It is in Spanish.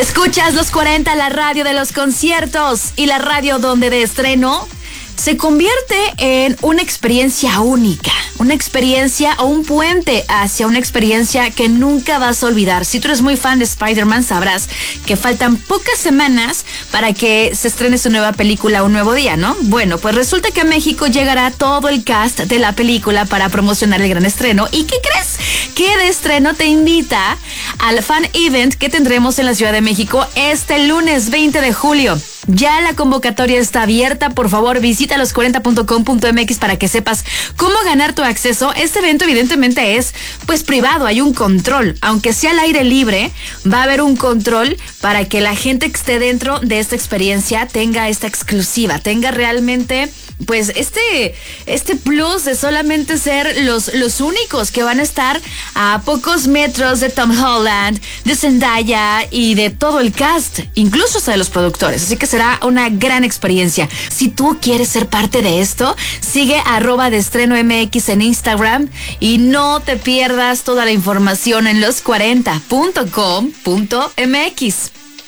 Escuchas Los 40, la radio de los conciertos y la radio donde de estreno se convierte en una experiencia única, una experiencia o un puente hacia una experiencia que nunca vas a olvidar. Si tú eres muy fan de Spider-Man, sabrás que faltan pocas semanas para que se estrene su nueva película Un Nuevo Día, ¿no? Bueno, pues resulta que a México llegará todo el cast de la película para promocionar el gran estreno. ¿Y qué crees? Que de estreno te invita al fan event que tendremos en la Ciudad de México este lunes 20 de julio. Ya la convocatoria está abierta, por favor visita los40.com.mx para que sepas cómo ganar tu acceso. Este evento evidentemente es pues privado, hay un control, aunque sea al aire libre, va a haber un control para que la gente que esté dentro de esta experiencia tenga esta exclusiva, tenga realmente pues este plus de solamente ser los únicos que van a estar a pocos metros de Tom Holland, de Zendaya y de todo el cast, incluso hasta de los productores, así que será una gran experiencia. Si tú quieres ser parte de esto, sigue @deestreno.mx en Instagram y no te pierdas toda la información en los40.com.mx.